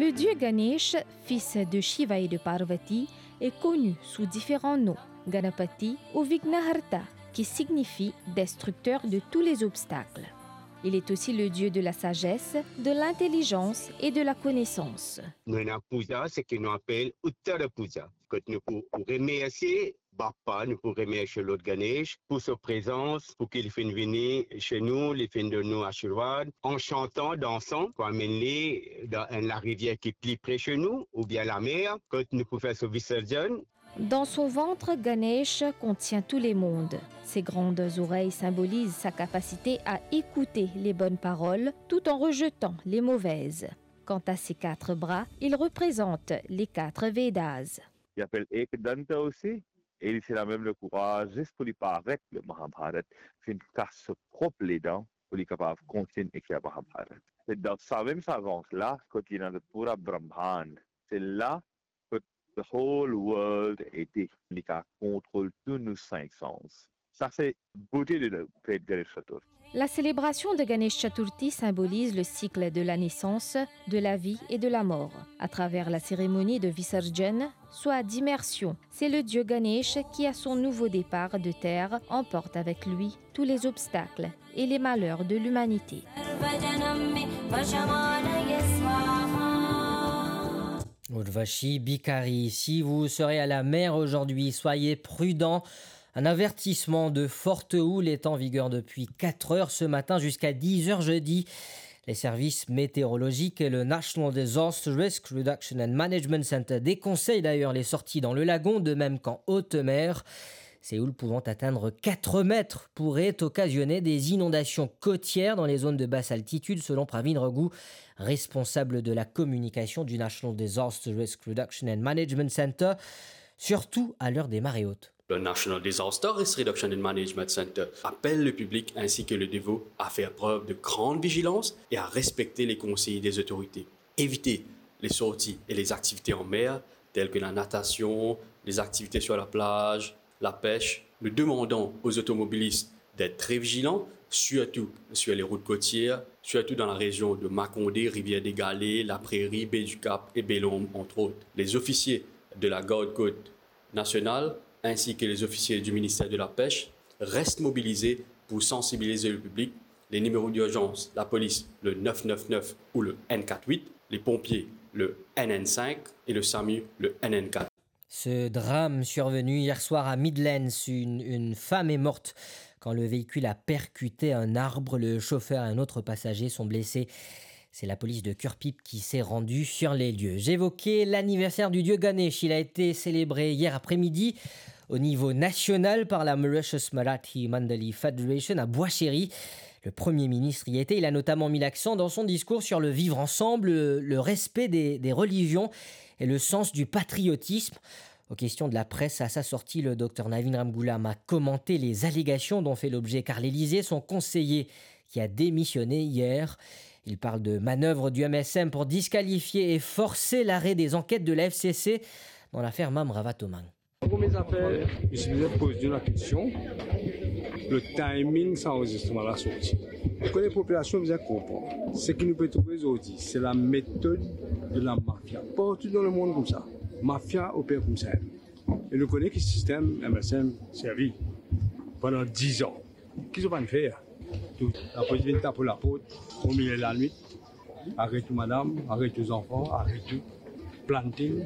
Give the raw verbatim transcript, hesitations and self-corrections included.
Le dieu Ganesh, fils de Shiva et de Parvati, est connu sous différents noms, Ganapati ou Vignaharta, qui signifie destructeur de tous les obstacles. Il est aussi le dieu de la sagesse, de l'intelligence et de la connaissance. Nous avons puja, ce que nous appelons Uttara Puja. Que nous pouvons remercier Bappa, nous pouvons remercier Lord Ganesh pour sa présence, pour qu'il vienne venir chez nous, il vienne de nous Ashirwad, en chantant, dansant, pour amener dans la rivière qui est plus près de chez nous, ou bien la mer, que nous pouvons faire ce Visarjan. Dans son ventre, Ganesh contient tous les mondes. Ses grandes oreilles symbolisent sa capacité à écouter les bonnes paroles tout en rejetant les mauvaises. Quant à ses quatre bras, il représente les quatre Védas. Il appelle Ekdanta aussi, et il a même le courage, juste pour lui paraître le Mahabharata, fait une casse propre les dents pour lui capable de continuer écrire le Mahabharata. C'est dans sa même savance-là, quand il y a le Pura Brahman, c'est là que the whole world était, il contrôle tous nos cinq sens. Ça, c'est la beauté de la fête de Ganesh Chaturthi. La célébration de Ganesh Chaturthi symbolise le cycle de la naissance, de la vie et de la mort. À travers la cérémonie de Visarjan, soit d'immersion, c'est le dieu Ganesh qui, à son nouveau départ de terre, emporte avec lui tous les obstacles et les malheurs de l'humanité. Urvashi Bikari, si vous serez à la mer aujourd'hui, soyez prudents. Un avertissement de forte houle est en vigueur depuis quatre heures ce matin jusqu'à dix heures jeudi. Les services météorologiques et le National Disaster Risk Reduction and Management Center déconseillent d'ailleurs les sorties dans le lagon, de même qu'en haute mer. Ces houles pouvant atteindre quatre mètres pourraient occasionner des inondations côtières dans les zones de basse altitude, selon Praveen Raghu, responsable de la communication du National Disaster Risk Reduction and Management Center, surtout à l'heure des marées hautes. Le National Disaster Risk Reduction and Management Center appelle le public ainsi que le dévot à faire preuve de grande vigilance et à respecter les conseils des autorités. Éviter les sorties et les activités en mer, telles que la natation, les activités sur la plage, la pêche. Nous demandons aux automobilistes d'être très vigilants, surtout sur les routes côtières, surtout dans la région de Makondé, Rivière-des-Galets, La Prairie, Baie du Cap et Bellombe, entre autres. Les officiers de la Garde-Côte nationale ainsi que les officiers du ministère de la Pêche restent mobilisés pour sensibiliser le public. Les numéros d'urgence, la police, le neuf neuf neuf ou le N quarante-huit, les pompiers, le N N cinq et le SAMU, le N N quatre. Ce drame survenu hier soir à Midlands, une, une femme est morte quand le véhicule a percuté un arbre. Le chauffeur et un autre passager sont blessés. C'est la police de Kurpip qui s'est rendue sur les lieux. J'évoquais l'anniversaire du dieu Ganesh. Il a été célébré hier après-midi au niveau national par la Mauritius Marathi Mandali Federation à Bois-Chéry. Le Premier ministre y était. Il a notamment mis l'accent dans son discours sur le vivre ensemble, le, le respect des, des religions et le sens du patriotisme. Aux questions de la presse, à sa sortie, le docteur Navin Ramgoolam a commenté les allégations dont fait l'objet Carl Élysée, son conseiller qui a démissionné hier. Il parle de manœuvre du M S M pour disqualifier et forcer l'arrêt des enquêtes de la F C C dans l'affaire Mamravatomang. Pour mes affaires, je suis venu poser la question. Le timing sans enregistrement la sortie. Que les populations bien comprennent. Ce qui nous peut trouver aujourd'hui, c'est la méthode de la mafia. Partout dans le monde comme ça. Mafia opère comme ça. Et nous connaissons que le système M S M servi pendant dix ans. Qu'est-ce qu'on va faire? Tout. La police vient taper la porte au milieu de la nuit. Arrête tout madame, arrête les enfants, arrête tout. Planting.